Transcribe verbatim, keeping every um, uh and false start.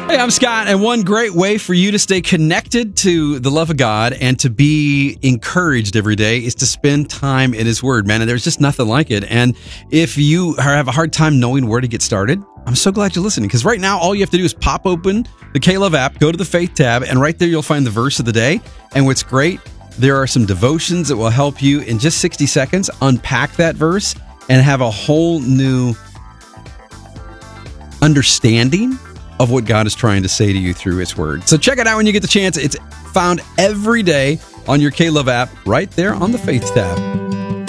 Hey, I'm Scott, and one great way for you to stay connected to the love of God and to be encouraged every day is to spend time in His Word, man. And there's just nothing like it. And if you have a hard time knowing where to get started, I'm so glad you're listening, because right now all you have to do is pop open the K-Love app, go to the Faith tab, and right there you'll find the verse of the day. And what's great, there are some devotions that will help you in just sixty seconds unpack that verse and have a whole new understanding of what God is trying to say to you through His Word. So check it out when you get the chance. It's found every day on your K-Love app right there on the Faith tab.